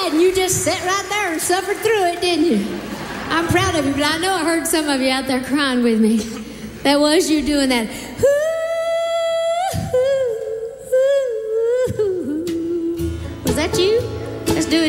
and you just sat right there and suffered through it, didn't you? I'm proud of you, but I know I heard some of you out there crying with me. That was you doing that. Was that you?